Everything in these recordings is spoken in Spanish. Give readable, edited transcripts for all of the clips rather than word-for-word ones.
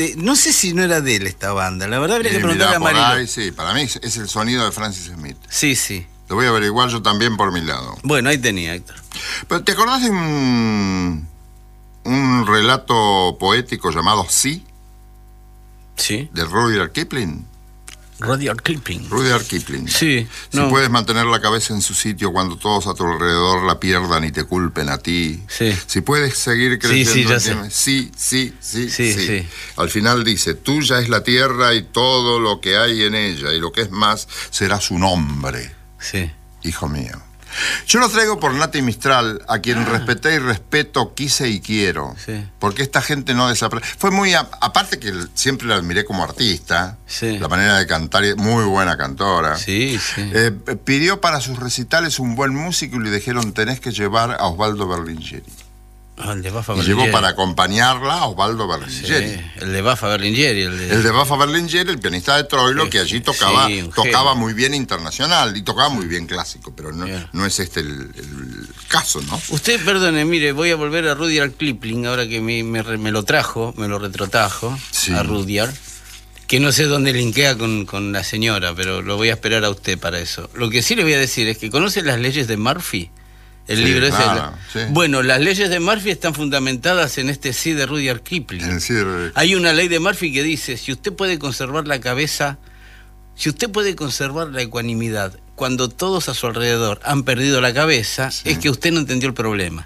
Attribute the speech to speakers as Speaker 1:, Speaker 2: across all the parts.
Speaker 1: No sé si no era de él esta banda, la verdad habría que preguntarle a Marilo.
Speaker 2: Ahí, sí, para mí es el sonido de Francis Smith.
Speaker 1: Sí, sí.
Speaker 2: Lo voy a averiguar yo también por mi lado.
Speaker 1: Bueno, ahí tenía, Héctor.
Speaker 2: Pero ¿te acordás de un relato poético llamado Sí?
Speaker 1: Sí.
Speaker 2: De Rudyard Kipling.
Speaker 1: Rudyard Kipling.
Speaker 2: Rudyard Kipling.
Speaker 1: Sí.
Speaker 2: Si puedes mantener la cabeza en su sitio cuando todos a tu alrededor la pierdan y te culpen a ti.
Speaker 1: Sí.
Speaker 2: Si puedes seguir creciendo.
Speaker 1: Sí, ya sé.
Speaker 2: Sí. Al final dice, tuya es la tierra y todo lo que hay en ella, y lo que es más será su nombre.
Speaker 1: Sí.
Speaker 2: Hijo mío. Yo lo traigo por Nati Mistral, a quien respeté y respeto, quise y quiero.
Speaker 1: Sí.
Speaker 2: Porque esta gente no desaparece. Fue muy... aparte que siempre la admiré como artista.
Speaker 1: Sí.
Speaker 2: La manera de cantar, muy buena cantora.
Speaker 1: Sí.
Speaker 2: Pidió para sus recitales un buen músico y le dijeron, tenés que llevar a Osvaldo Berlingeri.
Speaker 1: El de Baffa
Speaker 2: Y
Speaker 1: Berlingeri.
Speaker 2: llevó para acompañarla a Osvaldo Berlingeri.
Speaker 1: Sí, el de Baffa Berlingeri.
Speaker 2: El de Baffa Berlingeri, el pianista de Troilo, que allí tocaba muy bien internacional y tocaba muy bien clásico, pero no es este el caso, ¿no?
Speaker 1: Usted, perdone, mire, voy a volver a Rudyard Kipling, ahora que me lo retrotrajo, sí. A Rudyard, que no sé dónde linkea con la señora, pero lo voy a esperar a usted para eso. Lo que sí le voy a decir es que ¿conoce las leyes de Murphy? El libro ese. Sí. Bueno, las leyes de Murphy están fundamentadas en este sí de Rudyard Kipling. Hay una ley de Murphy que dice, si usted puede conservar la cabeza, si usted puede conservar la ecuanimidad cuando todos a su alrededor han perdido la cabeza, es que usted no entendió el problema.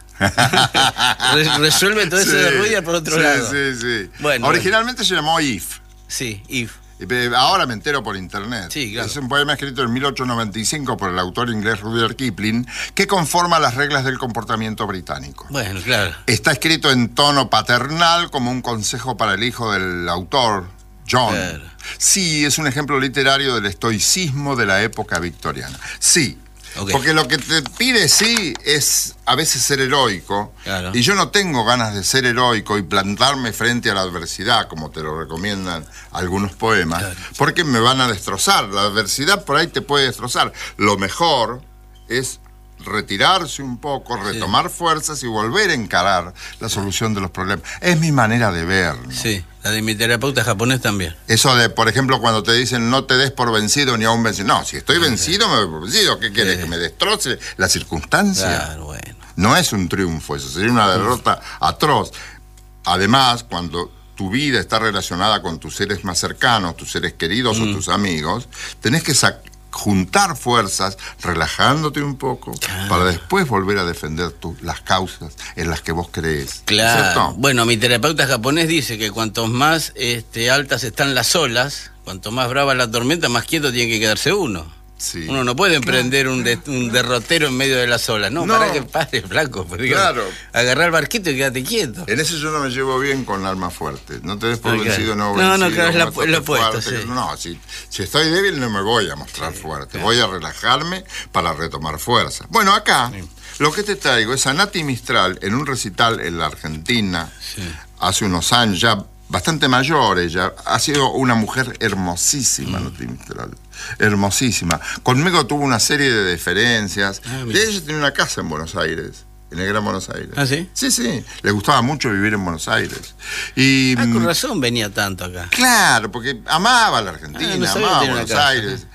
Speaker 1: Resuelve todo eso de Rudyard por otro lado.
Speaker 2: Sí.
Speaker 1: Bueno,
Speaker 2: originalmente se llamó If.
Speaker 1: Sí, If.
Speaker 2: Ahora me entero por internet.
Speaker 1: Sí, claro.
Speaker 2: Es un poema escrito en 1895 por el autor inglés Rudyard Kipling que conforma las reglas del comportamiento británico.
Speaker 1: Bueno, claro.
Speaker 2: Está escrito en tono paternal como un consejo para el hijo del autor, John. Claro. Sí, es un ejemplo literario del estoicismo de la época victoriana. Sí. Okay. Porque lo que te pide sí es a veces ser heroico, claro. Y yo no tengo ganas de ser heroico y plantarme frente a la adversidad, como te lo recomiendan algunos poemas, claro. Porque me van a destrozar. La adversidad por ahí te puede destrozar. Lo mejor es retirarse un poco, retomar fuerzas y volver a encarar la solución de los problemas. Es mi manera de ver, ¿no?
Speaker 1: Sí, la de mi terapeuta japonés también.
Speaker 2: Eso de, por ejemplo, cuando te dicen no te des por vencido ni a un vencido. No, si estoy vencido, me doy por vencido. ¿Qué quieres? ¿Que me destroce la circunstancia?
Speaker 1: Claro, bueno.
Speaker 2: No es un triunfo, eso sería una derrota atroz. Además, cuando tu vida está relacionada con tus seres más cercanos, tus seres queridos o tus amigos, tenés que juntar fuerzas, relajándote un poco, para después volver a defender las causas en las que vos crees.
Speaker 1: Claro.
Speaker 2: ¿Cierto?
Speaker 1: Bueno, mi terapeuta japonés dice que cuanto más altas están las olas, cuanto más brava la tormenta, más quieto tiene que quedarse uno. Sí. Uno no puede emprender un derrotero en medio de las olas. No. Para que pare, flaco. Claro. Agarrar el barquito y quédate quieto.
Speaker 2: En eso yo no me llevo bien con alma fuerte. No te des por vencido, no vencido.
Speaker 1: No, claro, es lo opuesto. Sí.
Speaker 2: No, si estoy débil no me voy a mostrar fuerte. Claro. Voy a relajarme para retomar fuerza. Bueno, acá lo que te traigo es a Nati Mistral en un recital en la Argentina, hace unos años ya, bastante mayor ella. Ha sido una mujer hermosísima, Nati Mistral. Hermosísima. Conmigo tuvo una serie de deferencias. Ella tenía una casa en Buenos Aires, en el Gran Buenos Aires.
Speaker 1: ¿Ah, sí?
Speaker 2: Sí. Le gustaba mucho vivir en Buenos Aires. Y,
Speaker 1: con razón venía tanto acá.
Speaker 2: Claro, porque amaba la Argentina, amaba Buenos Aires.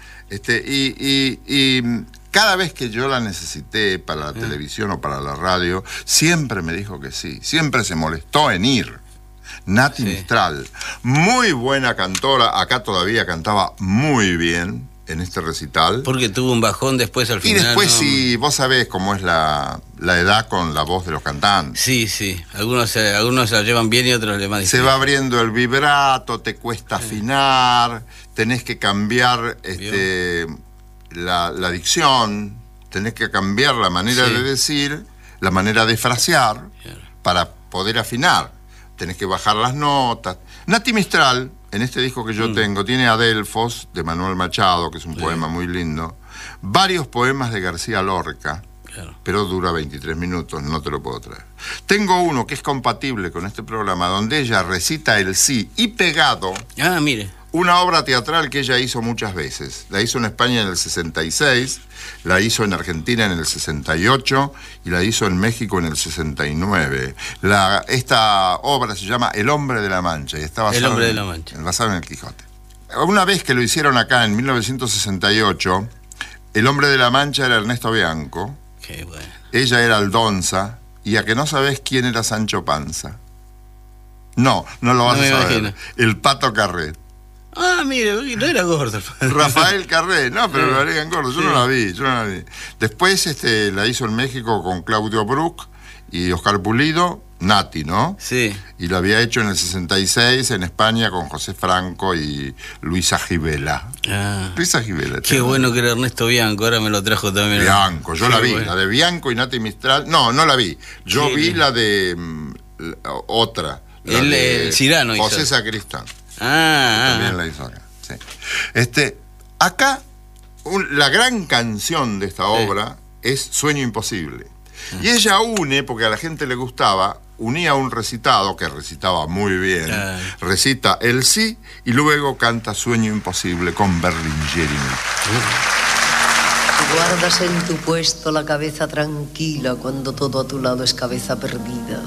Speaker 2: Y cada vez que yo la necesité para la televisión o para la radio, siempre me dijo que sí. Siempre se molestó en ir. Nati Mistral, muy buena cantora, acá todavía cantaba muy bien en este recital.
Speaker 1: Porque tuvo un bajón después al final.
Speaker 2: Y después sí, vos sabés cómo es la edad con la voz de los cantantes.
Speaker 1: Sí, algunos la llevan bien y otros le van difícil.
Speaker 2: Se va abriendo el vibrato, te cuesta afinar, tenés que cambiar la dicción, tenés que cambiar la manera de decir, la manera de frasear para poder afinar. Tenés que bajar las notas. Nati Mistral, en este disco que yo tengo, tiene Adelfos, de Manuel Machado, que es un poema muy lindo, varios poemas de García Lorca, pero dura 23 minutos, no te lo puedo traer. Tengo uno que es compatible con este programa, donde ella recita el sí y pegado, Una obra teatral que ella hizo muchas veces. La hizo en España en el 66, la hizo en Argentina en el 68 y la hizo en México en el 69. Esta obra se llama El Hombre de la Mancha y está basada basado en el Quijote. Una vez que lo hicieron acá en 1968, el Hombre de la Mancha era Ernesto Bianco.
Speaker 1: Qué bueno.
Speaker 2: Ella era Aldonza. ¿Y a que no sabés quién era Sancho Panza? No lo vas a saber. Imagino. El Pato Carret.
Speaker 1: Ah, mire, no era gordo.
Speaker 2: Rafael Carré, no, pero lo harían gordo. Yo no la vi. Después la hizo en México con Claudio Brook y Oscar Pulido, Nati, ¿no?
Speaker 1: Sí.
Speaker 2: Y lo había hecho en el 66 en España con José Franco y Luisa Gibela. Luisa Gibela.
Speaker 1: Qué bueno que era Ernesto Bianco, ahora me lo trajo también.
Speaker 2: Bianco, yo la vi, bueno. La de Bianco y Nati Mistral. No la vi. Yo vi la de otra.
Speaker 1: El Cirano hizo.
Speaker 2: José Sacristán. También la hizo acá. Sí. Acá, la gran canción de esta obra es Sueño Imposible. Y ella porque a la gente le gustaba, unía un recitado, que recitaba muy bien, recita el sí y luego canta Sueño Imposible con Berlingeri.
Speaker 3: Guardas en tu puesto la cabeza tranquila cuando todo a tu lado es cabeza perdida.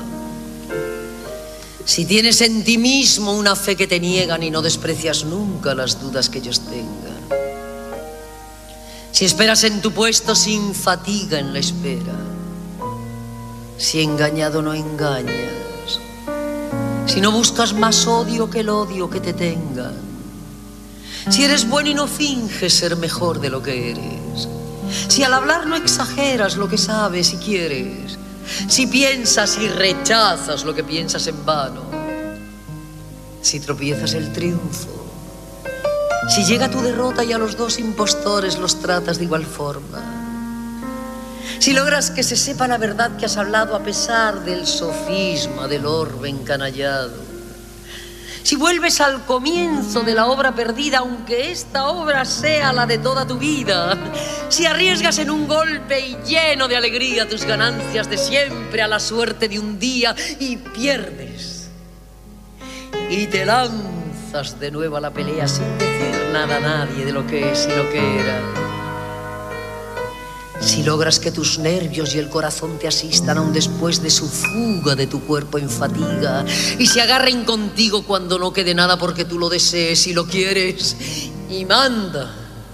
Speaker 3: Si tienes en ti mismo una fe que te niegan y no desprecias nunca las dudas que ellos tengan. Si esperas en tu puesto sin fatiga en la espera. Si engañado no engañas. Si no buscas más odio que el odio que te tengan. Si eres bueno y no finges ser mejor de lo que eres. Si al hablar no exageras lo que sabes y quieres. Si piensas y rechazas lo que piensas en vano. Si tropiezas el triunfo. Si llega tu derrota y a los dos impostores los tratas de igual forma. Si logras que se sepa la verdad que has hablado a pesar del sofisma del orbe encanallado. Si vuelves al comienzo de la obra perdida, aunque esta obra sea la de toda tu vida. Si arriesgas en un golpe y lleno de alegría tus ganancias de siempre a la suerte de un día y pierdes. Y te lanzas de nuevo a la pelea sin decir nada a nadie de lo que es y lo que era. Si logras que tus nervios y el corazón te asistan aún después de su fuga de tu cuerpo en fatiga y se agarren contigo cuando no quede nada porque tú lo desees y lo quieres y mandas.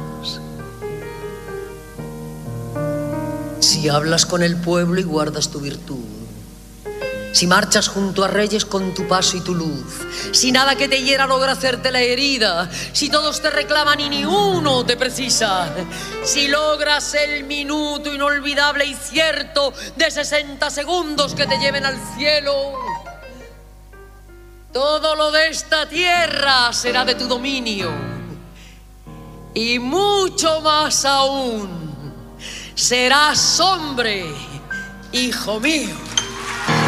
Speaker 3: Si hablas con el pueblo y guardas tu virtud. Si marchas junto a reyes con tu paso y tu luz. Si nada que te hiera logra hacerte la herida. Si todos te reclaman y ni uno te precisa. Si logras el minuto inolvidable y cierto de 60 segundos que te lleven al cielo. Todo lo de esta tierra será de tu dominio. Y mucho más aún. Serás hombre, hijo mío.